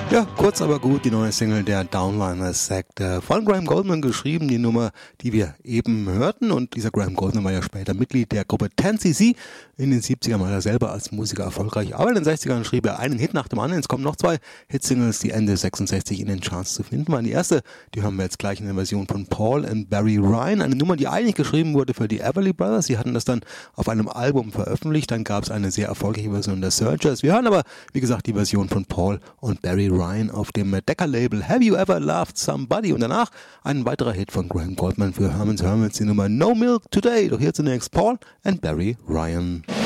Ja, kurz aber gut, die neue Single der Downliners Sect, von Graham Goldman geschrieben, die Nummer, die wir eben hörten. Und dieser Graham Goldman war ja später Mitglied der Gruppe 10cc. In den 70ern war er selber als Musiker erfolgreich, aber in den 60ern schrieb er einen Hit nach dem anderen. Jetzt kommen noch zwei Hitsingles, die Ende 66 in den Charts zu finden waren. Die erste, die hören wir jetzt gleich in der Version von Paul and Barry Ryan, eine Nummer, die eigentlich geschrieben wurde für die Everly Brothers. Sie hatten das dann auf einem Album veröffentlicht, dann gab es eine sehr erfolgreiche Version der Searchers. Wir hören aber, wie gesagt, die Version von Paul und Barry Ryan auf dem Decca-Label Have You Ever Loved Somebody? Und danach ein weiterer Hit von Graham Goldman für Herman's Hermits, die Nummer No Milk Today. Doch hier zunächst Paul and Barry Ryan.